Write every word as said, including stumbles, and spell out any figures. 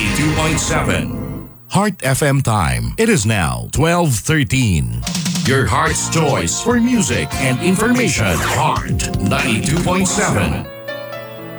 ninety-two point seven. Heart F M time. It is now twelve thirteen. Your heart's choice for music and information. Heart ninety-two point seven.